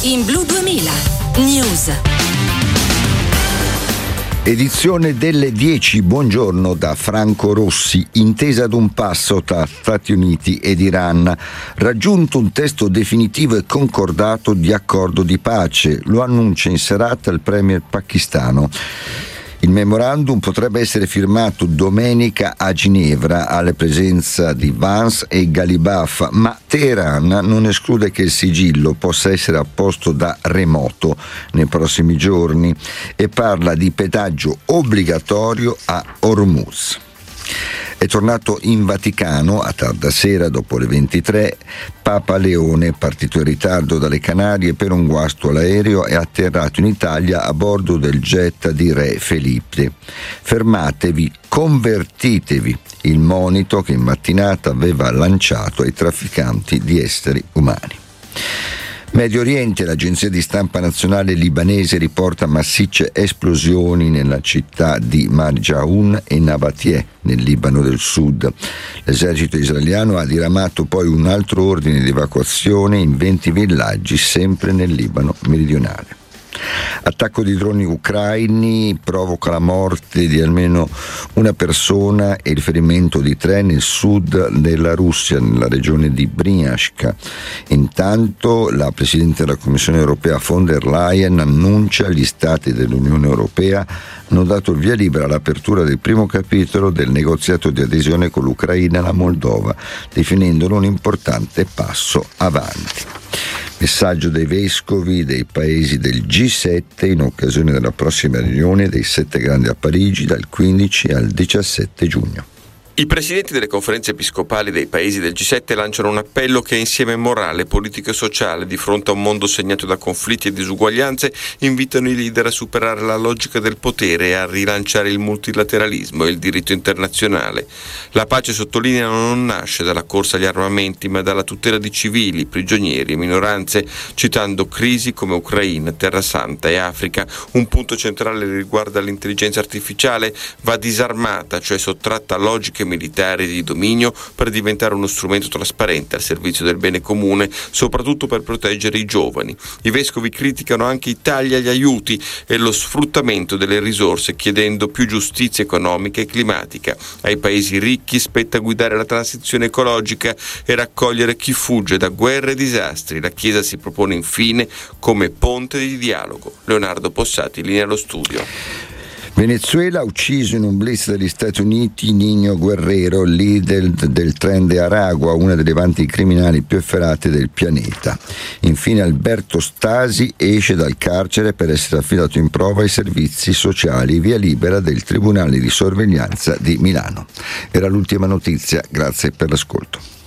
in Blu 2000 News. Edizione delle 10, buongiorno da Franco Rossi. Intesa ad un passo tra Stati Uniti ed Iran. Raggiunto un testo definitivo e concordato di accordo di pace. Lo annuncia in serata il premier pakistano. Il memorandum potrebbe essere firmato domenica a Ginevra alla presenza di Vance e Ghalibaf, ma Teheran non esclude che il sigillo possa essere apposto da remoto nei prossimi giorni e parla di pedaggio obbligatorio a Hormuz. È tornato in Vaticano a tarda sera dopo le 23 Papa Leone, partito in ritardo dalle Canarie per un guasto all'aereo, è atterrato in Italia a bordo del jet di Re Felipe. Fermatevi, convertitevi, il monito che in mattinata aveva lanciato ai trafficanti di esseri umani. Medio Oriente, l'agenzia di stampa nazionale libanese riporta massicce esplosioni nella città di Marjaoun e Nabatie, nel Libano del Sud. L'esercito israeliano ha diramato poi un altro ordine di evacuazione in 20 villaggi, sempre nel Libano meridionale. Attacco di droni ucraini provoca la morte di almeno una persona e il ferimento di 3 nel sud della Russia, nella regione di Bryansk. Intanto la Presidente della Commissione europea von der Leyen annuncia gli Stati dell'Unione Europea hanno dato il via libera all'apertura del primo capitolo del negoziato di adesione con l'Ucraina e la Moldova, definendolo un importante passo avanti. Messaggio dei vescovi dei paesi del G7 in occasione della prossima riunione dei 7 grandi a Parigi dal 15 al 17 giugno. I presidenti delle conferenze episcopali dei paesi del G7 lanciano un appello che insieme morale, politico e sociale di fronte a un mondo segnato da conflitti e disuguaglianze invitano i leader a superare la logica del potere e a rilanciare il multilateralismo e il diritto internazionale. La pace, sottolineano, non nasce dalla corsa agli armamenti ma dalla tutela di civili, prigionieri e minoranze, citando crisi come Ucraina, Terra Santa e Africa. Un punto centrale riguarda l'intelligenza artificiale, va disarmata, cioè sottratta a logiche militari di dominio per diventare uno strumento trasparente al servizio del bene comune, soprattutto per proteggere i giovani. I vescovi criticano anche i tagli agli aiuti e lo sfruttamento delle risorse, chiedendo più giustizia economica e climatica. Ai paesi ricchi spetta guidare la transizione ecologica e raccogliere chi fugge da guerre e disastri. La Chiesa si propone infine come ponte di dialogo. Leonardo Possati, linea allo studio. Venezuela ha ucciso in un blitz degli Stati Uniti Niño Guerrero, leader del Tren de Aragua, una delle banche criminali più efferate del pianeta. Infine Alberto Stasi esce dal carcere per essere affidato in prova ai servizi sociali, via libera del Tribunale di Sorveglianza di Milano. Era l'ultima notizia, grazie per l'ascolto.